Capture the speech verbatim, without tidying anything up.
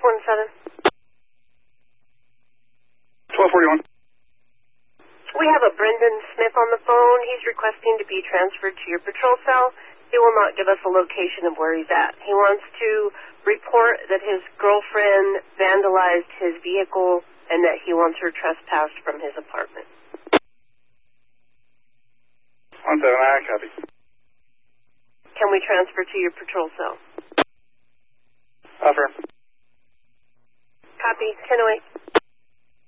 one seven. twelve forty-one. We have a Brendan Smith on the phone. He's requesting to be transferred to your patrol cell. He will not give us a location of where he's at. He wants to report that his girlfriend vandalized his vehicle and that he wants her trespassed from his apartment. one seven, I copy. Can we transfer to your patrol cell? Offer. Copy, ten oh eight.